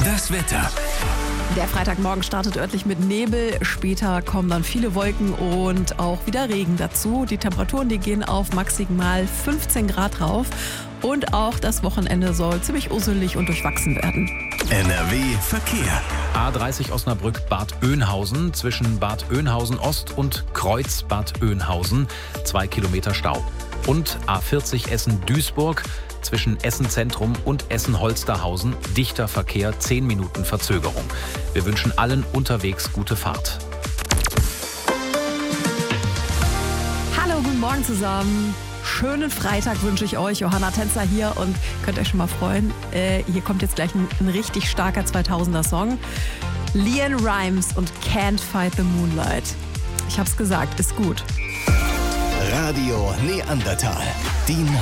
Das Wetter. Der Freitagmorgen startet örtlich mit Nebel, später kommen dann viele Wolken und auch wieder Regen dazu. Die Temperaturen, die gehen auf maximal 15 Grad rauf und auch das Wochenende soll ziemlich usselig und durchwachsen werden. NRW Verkehr. A30 Osnabrück-Bad Oeynhausen zwischen Bad Oeynhausen Ost und Kreuz Bad Oeynhausen 2 Kilometer Stau. Und A40 Essen-Duisburg zwischen Essen-Zentrum und Essen-Holsterhausen dichter Verkehr, 10 Minuten Verzögerung. Wir wünschen allen unterwegs gute Fahrt. Hallo, guten Morgen zusammen. Schönen Freitag wünsche ich euch. Johanna Tänzer hier und könnt euch schon mal freuen. Hier kommt jetzt gleich ein richtig starker 2000er-Song. LeAnn Rimes und Can't Fight the Moonlight. Ich hab's gesagt, ist gut. Radio Neandertal. Die